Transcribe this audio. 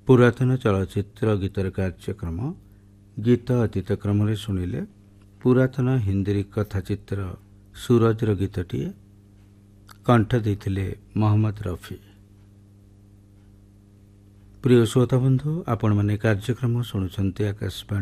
पुरातन चलचित्र गीतर कार्यक्रम गीत अतीत क्रम शुणिले पुरातन हिंदी कथाचित्र सूरजर गीतटीए कंठ देते मोहम्मद रफी। प्रिय श्रोता बंधु, आपण माने कार्यक्रम शुणुचंती आकाशवाणी